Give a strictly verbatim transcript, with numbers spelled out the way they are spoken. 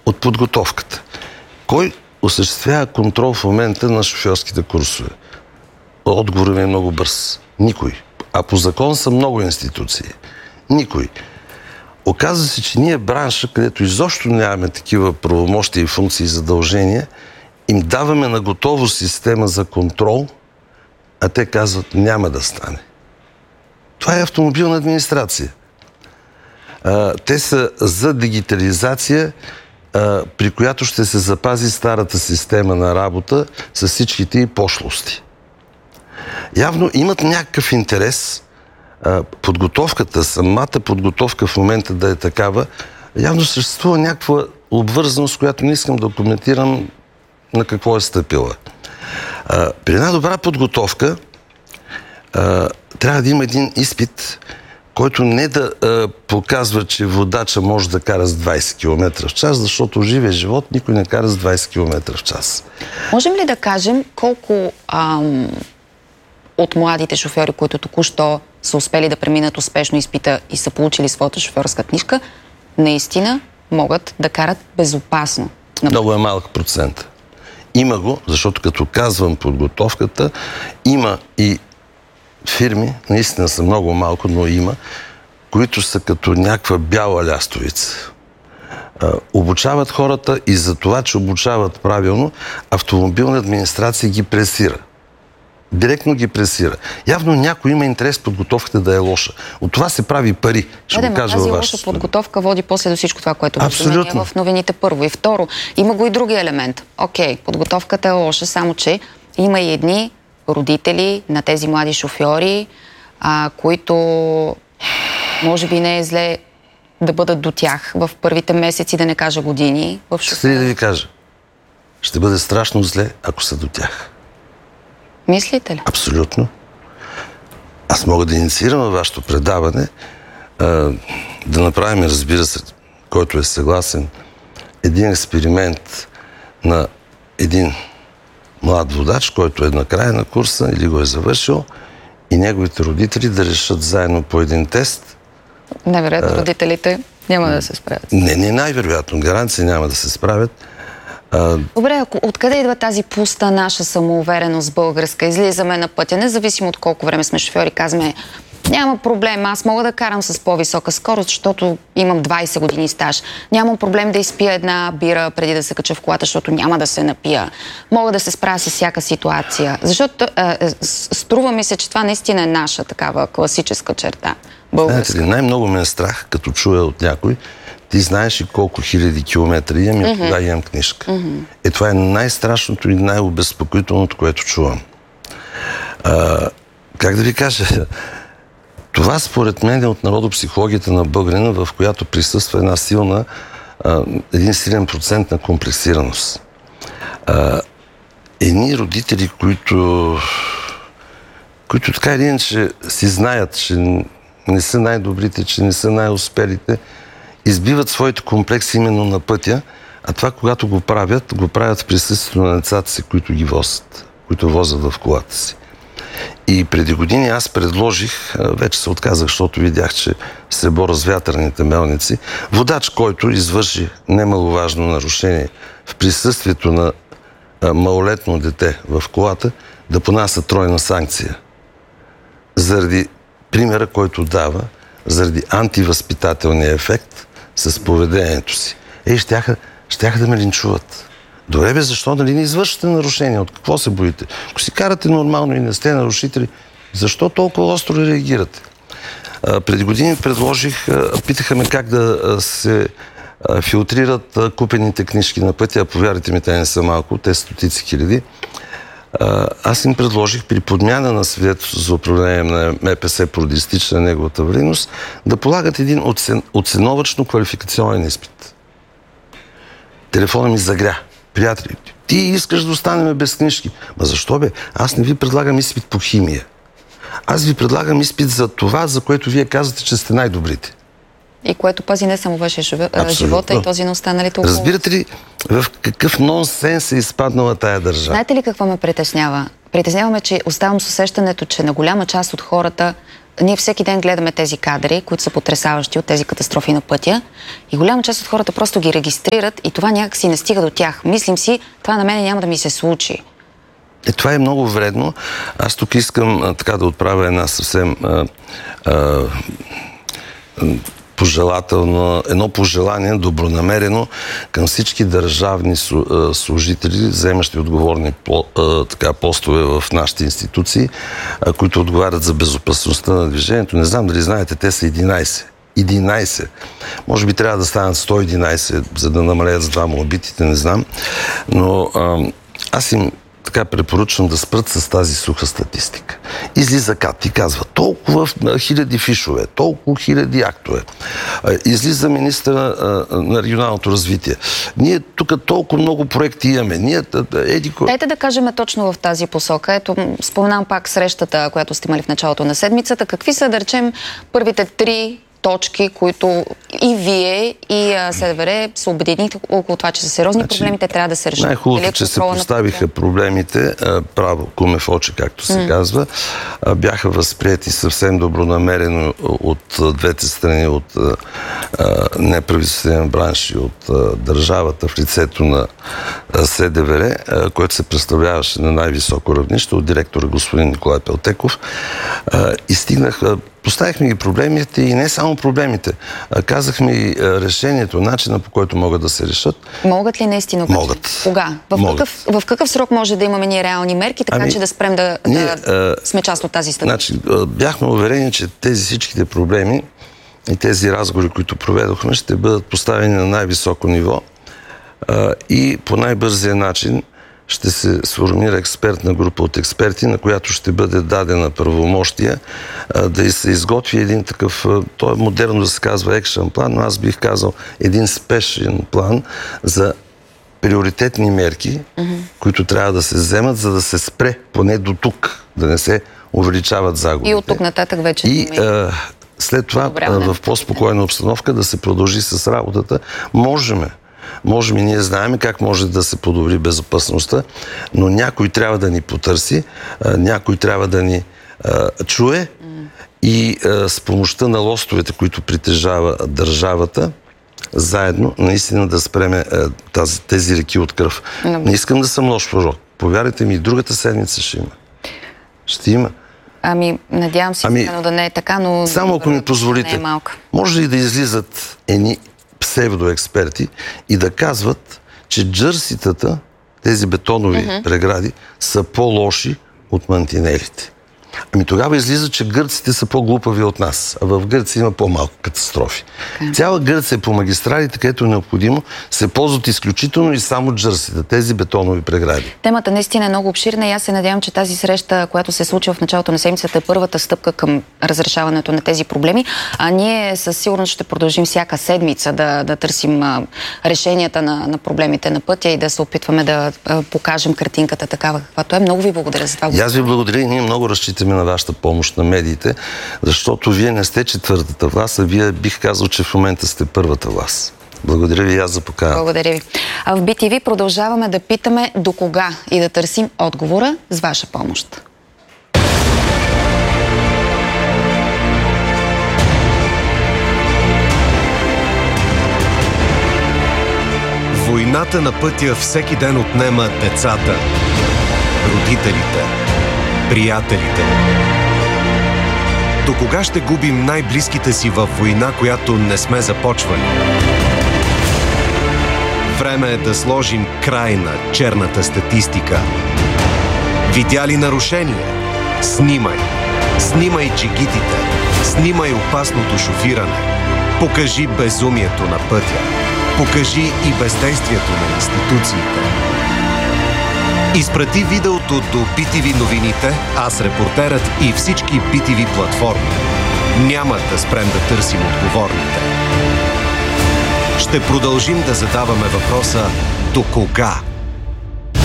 от подготовката. Кой осъществява контрол в момента на шофьорските курсове? Отговорът ми е много бърз. Никой. А по закон са много институции. Никой. Оказва се, че ние бранша, където изобщо нямаме такива правомощия и функции и задължения, им даваме на готово система за контрол, а те казват, няма да стане. Това е автомобилна администрация. А, те са за дигитализация, а, при която ще се запази старата система на работа с всичките и пошлости. Явно имат някакъв интерес а, подготовката, самата подготовка в момента да е такава. Явно съществува някаква обвързаност, която не искам да коментирам на какво е стъпила. А, при една добра подготовка а, трябва да има един изпит, който не да а, показва, че водача може да кара с двайсет километра в час, защото в живия живот никой не кара с двайсет километра в час. Можем ли да кажем колко ам, от младите шофьори, които току-що са успели да преминат успешно изпита и са получили своята шофьорска книжка, наистина могат да карат безопасно? Много е малък процент. Има го, защото като казвам подготовката, има и фирми, наистина са много малко, но има, които са като някаква бяла лястовица. А, обучават хората и за това, че обучават правилно, автомобилна администрация ги пресира. Директно ги пресира. Явно някой има интерес подготовката да е лоша. От това се прави пари. Ще да, го кажа тази във лоша вашето подготовка води после до всичко това, което виждаме в новините първо. И второ, има го и други елемент. Окей, подготовката е лоша, само че има и едни родители на тези млади шофьори, а, които може би не е зле да бъдат до тях в първите месеци, да не кажа години. В Ще ли да ви кажа? Ще бъде страшно зле, ако са до тях. Мислите ли? Абсолютно. Аз мога да инициирам във вашето предаване а, да направим, разбира се, който е съгласен, един експеримент на един млад водач, който е на края на курса или го е завършил, и неговите родители да решат заедно по един тест. Най-вероятно а, родителите няма да се справят. Не, не най-вероятно. Гаранция няма да се справят. А... Добре, откъде идва тази пуста наша самоувереност българска? Излизаме на пътя, независимо от колко време сме шофьори, казваме, няма проблем, аз мога да карам с по-висока скорост, защото имам двайсет години стаж. Нямам проблем да изпия една бира преди да се кача в колата, защото няма да се напия. Мога да се справя с всяка ситуация. Защото а, струва ми се, че това наистина е наша такава класическа черта. Българска. Знаете ли, най-много ме е страх, като чуя от някой, ти знаеш и колко хиляди километри имам и mm-hmm. тогава имам книжка. Mm-hmm. Е, това е най-страшното и най-обезпокоителното, което чувам. А, как да ви кажа? Това според мен е от народопсихологията на българина, в която присъства една силна, а, един силен процент на комплексираност. А, едни родители, които, които така или иначе си знаят, че не са най-добрите, че не са най-успелите, избиват своите комплекси именно на пътя, а това, когато го правят, го правят в присъствието на децата си, които ги возят, които возят в колата си. И преди години аз предложих, вече се отказах, защото видях, че се боря с вятърните мелници, водач, който извърши немаловажно нарушение в присъствието на малолетно дете в колата, да понася тройна санкция. Заради примера, който дава, заради антивъзпитателния ефект с поведението си. Ей, щяха, щяха да ме линчуват. Добре бе, защо нали не извършвате нарушения? От какво се боите? Ако си карате нормално и не сте нарушители, защо толкова остро реагирате? А, преди години предложих, а, питаха ме как да а, се а, филтрират а, купените книжки на пътя, а повярвайте ми, те не са малко, те стотици хиляди. А, аз им предложих при подмяна на свидетелство за управление на МПС поради изтичане на неговата валидност да полагат един оцен, оценовъчно-квалификационен изпит. Телефона ми загря. Приятели, ти искаш да останем без книжки. Ма защо бе? Аз не ви предлагам изпит по химия. Аз ви предлагам изпит за това, за което вие казвате, че сте най-добрите. И което пази не само вашия живота и този на останалите около. Разбирате ли в какъв нонсенс е изпаднала тая държава? Знаете ли какво ме притеснява? Притесняваме, че оставам с усещането, че на голяма част от хората ние всеки ден гледаме тези кадри, които са потресаващи от тези катастрофи на пътя и голяма част от хората просто ги регистрират и това някак си не стига до тях. Мислим си, това на мен няма да ми се случи. Е, това е много вредно. Аз тук искам а, така да отправя една съвсем а, а, пожелателно, едно пожелание, добронамерено към всички държавни служители, вземащи отговорни по, а, така, постове в нашите институции, а, които отговарят за безопасността на движението. Не знам дали знаете, те са единайсет. единайсет. Може би трябва да станат сто и единайсет, за да намалят с двама убитите, не знам. Но а, аз им така препоръчвам да спрат с тази суха статистика. Излиза КАТ и казва толкова хиляди фишове, толкова хиляди актове. Излиза министъра на регионалното развитие. Ние тук толкова много проекти имаме. Ние, еди... Дайте да кажем точно в тази посока. Ето, споменам пак срещата, която сте имали в началото на седмицата. Какви са, да речем, първите три точки, които и вие, и СДВР се обединихте около това, че са сериозни значи, проблеми, те трябва да се решат. Най-хубавото, че се поставиха проблемите, право, куме в очи, както се mm. казва, бяха възприяти съвсем добронамерено от двете страни, от неправителствен бранш и от държавата в лицето на СДВР, което се представляваше на най-високо равнище от директора господин Николай Пелтеков. И стигнаха Поставихме ги проблемите и не само проблемите. Казахме и решението, начина по който могат да се решат. Могат ли наистина? Могат. Кога? В, Могат. Какъв, в какъв срок може да имаме ние реални мерки, така ами, че да спрем да, ние, да сме част от тази стъпка? Значи, бяхме уверени, че тези всичките проблеми и тези разговори, които проведохме, ще бъдат поставени на най-високо ниво и по най-бързия начин ще се сформира експертна група от експерти, на която ще бъде дадена правомощия да се изготви един такъв, то е модерно да се казва екшън план, но аз бих казал един спешен план за приоритетни мерки, mm-hmm. които трябва да се вземат, за да се спре поне до тук, да не се увеличават загубите. И от тук нататък вече. И а, след това Добре, в по-спокойна обстановка да се продължи с работата. Можеме. Можем и ние знаем как може да се подобри безопасността, но някой трябва да ни потърси, някой трябва да ни а, чуе mm. и а, с помощта на лостовете, които притежава държавата, заедно наистина да спреме а, тази, тези реки от кръв. Mm. Не искам да съм лош пророк. Повярвайте ми, и другата седмица ще има. Ще има. Ами, надявам се, ами, да не е така, но... Само ако ми позволите, не е може ли да излизат едни псевдоексперти и да казват, че джърситата, тези бетонови mm-hmm. прегради, са по-лоши от мантинелите. Ами тогава излиза, че гърците са по-глупави от нас, а в Гърция има по-малко катастрофи. Okay. Цяла Гърция по магистралите, където е необходимо, се ползват изключително и само джърсите, тези бетонови прегради. Темата наистина е много обширна и аз се надявам, че тази среща, която се случва в началото на седмицата, е първата стъпка към разрешаването на тези проблеми, а ние със сигурност ще продължим всяка седмица да, да търсим а, решенията на, на проблемите на пътя и да се опитваме да а, покажем картинката такава, каквато е. Много ви благодаря за това. И аз ви благодаря и ние много разчитаме на вашата помощ на медиите, защото вие не сте четвъртата власт, а вие бих казал, че в момента сте първата власт. Благодаря ви и аз за покана. Благодаря ви. А в би ти ви продължаваме да питаме до кога и да търсим отговора с ваша помощ. Войната на пътя всеки ден отнема децата, родителите, приятелите. До кога ще губим най-близките си във война, която не сме започвали? Време е да сложим край на черната статистика. Видя ли нарушение? Снимай! Снимай джигитите! Снимай опасното шофиране! Покажи безумието на пътя! Покажи и бездействието на институциите! Изпрати видеото до би ти ви новините, аз репортерът и всички би ти ви платформи. Няма да спрем да търсим отговорните. Ще продължим да задаваме въпроса до кога?